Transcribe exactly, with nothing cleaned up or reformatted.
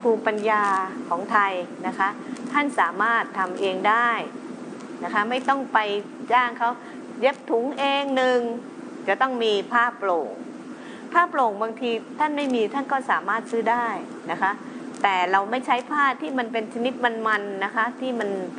ภูมิปัญญาของไทยนะคะท่านสามารถทำเองได้นะคะไม่ต้องไปจ้างเขาเย็บถุงเองหนึ่งจะต้องมีผ้าโปร่งผ้าโปร่งบางทีท่านไม่มีท่านก็สามารถซื้อได้นะคะแต่เราไม่ใช้ผ้าที่มันเป็นชนิดมันๆนะคะที่มัน